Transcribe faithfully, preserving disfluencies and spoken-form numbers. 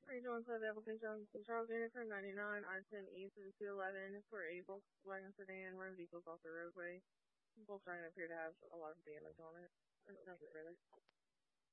Regional Club application to Charles Jennifer, ninety-nine, I ten East of two eleven for a Volkswagen sedan, run vehicles off the roadway. Both signs appear to have a lot of damage on it. Nothing really.